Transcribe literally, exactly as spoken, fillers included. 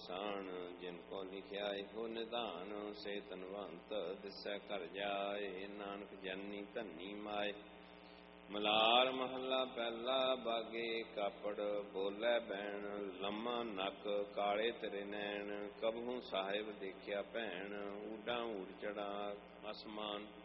ਨਿਸ਼ਾਨ। ਜਿਨ ਕੋ ਲਿਖਿਆ ਇਹੋ ਨਿਧਾਨ, ਸੇ ਧਨਵੰਤ ਦਿਸੈ ਘਰ ਜਾਏ। ਨਾਨਕ ਜਨਨੀ ਧਨੀ ਮਾਏ। ਮਲਾਰ ਮਹੱਲਾ ਪਹਿਲਾ, ਬਾਗੇ ਕਾਪੜ ਬੋਲੇ ਬੈਣ। ਲੰਮਾ ਨੱਕ ਕਾਲੇ ਤੇਰੇ ਨੈਣ, ਕਬਹੂ ਸਾਹਿਬ ਦੇਖਿਆ ਭੈਣ। ਊਡਾ ਊੜ ਚੜਾ ਅਸਮਾਨ,